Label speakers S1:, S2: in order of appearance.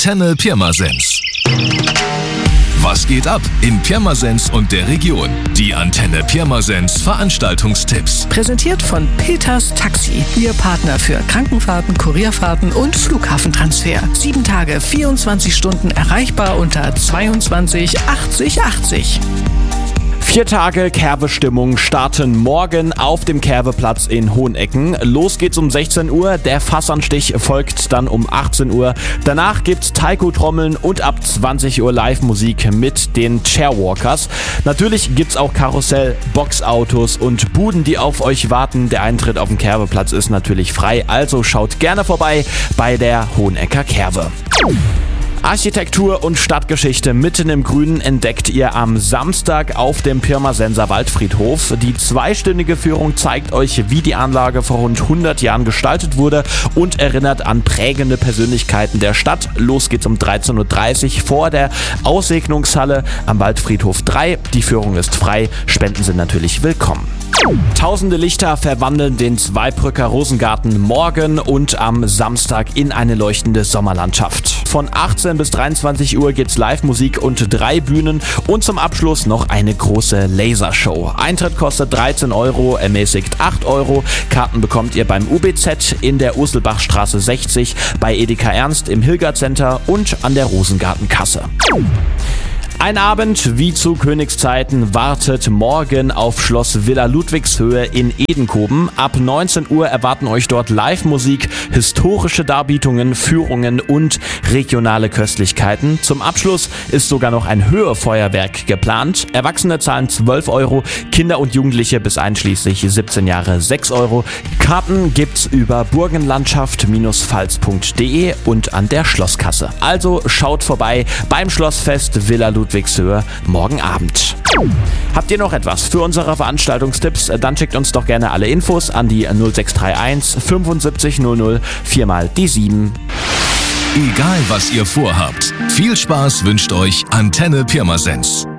S1: Antenne Pirmasens. Was geht ab in Pirmasens und der Region? Die Antenne Pirmasens Veranstaltungstipps.
S2: Präsentiert von Peters Taxi. Ihr Partner für Krankenfahrten, Kurierfahrten und Flughafentransfer. 7 Tage, 24 Stunden erreichbar unter 22 80 80.
S3: 4 Tage Kerwe-Stimmung starten morgen auf dem Kerwe-Platz in Hohenecken. Los geht's um 16 Uhr, der Fassanstich folgt dann um 18 Uhr. Danach gibt's Taiko-Trommeln und ab 20 Uhr Live-Musik mit den Chairwalkers. Natürlich gibt's auch Karussell, Boxautos und Buden, die auf euch warten. Der Eintritt auf den Kerwe-Platz ist natürlich frei, also schaut gerne vorbei bei der Hohenecker Kerwe. Architektur und Stadtgeschichte mitten im Grünen entdeckt ihr am Samstag auf dem Pirmasenser Waldfriedhof. Die 2-stündige Führung zeigt euch, wie die Anlage vor rund 100 Jahren gestaltet wurde und erinnert an prägende Persönlichkeiten der Stadt. Los geht's um 13.30 Uhr vor der Aussegnungshalle am Waldfriedhof 3. Die Führung ist frei, Spenden sind natürlich willkommen. Tausende Lichter verwandeln den Zweibrücker Rosengarten morgen und am Samstag in eine leuchtende Sommerlandschaft. Von 18 bis 23 Uhr gibt's Live-Musik und 3 Bühnen und zum Abschluss noch eine große Lasershow. Eintritt kostet 13 Euro, ermäßigt 8 Euro. Karten bekommt ihr beim UBZ in der Urselbachstraße 60, bei Edeka Ernst im Hilgert Center und an der Rosengartenkasse. Ein Abend wie zu Königszeiten wartet morgen auf Schloss Villa Ludwigshöhe in Edenkoben. Ab 19 Uhr erwarten euch dort Live-Musik, historische Darbietungen, Führungen und regionale Köstlichkeiten. Zum Abschluss ist sogar noch ein Höhefeuerwerk geplant. Erwachsene zahlen 12 Euro, Kinder und Jugendliche bis einschließlich 17 Jahre 6 Euro. Karten gibt's über burgenlandschaft-pfalz.de und an der Schlosskasse. Also schaut vorbei beim Schlossfest Villa Ludwigshöhe morgen Abend. Habt ihr noch etwas für unsere Veranstaltungstipps? Dann schickt uns doch gerne alle Infos an die 0631 75 00 4 mal die 7.
S1: Egal was ihr vorhabt, viel Spaß wünscht euch Antenne Pirmasens.